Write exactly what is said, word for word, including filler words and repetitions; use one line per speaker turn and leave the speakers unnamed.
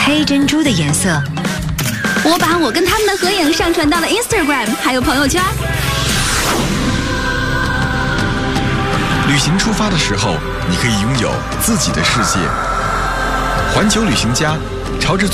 黑珍珠的颜色。
我把我跟他们的合影上传到了 Instagram 还有朋友圈。
旅行出发的时候，你可以拥有自己的世界。环球旅行家朝着